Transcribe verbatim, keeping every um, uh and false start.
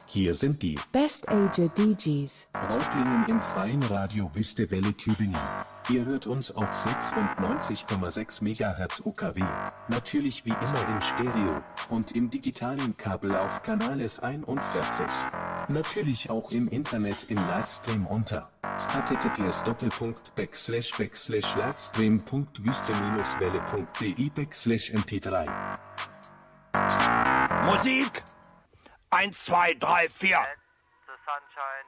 Hier sind die Best Age D Js. Reutlingen im freien Radio Wüste Welle Tübingen. Ihr hört uns auf sechsundneunzig Komma sechs Megahertz U K W, natürlich wie immer im Stereo und im digitalen Kabel auf Kanal S einundvierzig. Natürlich auch im Internet im Livestream unter https doppelpunkt backslash backslash livestream punkt wüste welle punkt de backslash M P drei. Musik! Eins, zwei, drei, vier. The sunshine.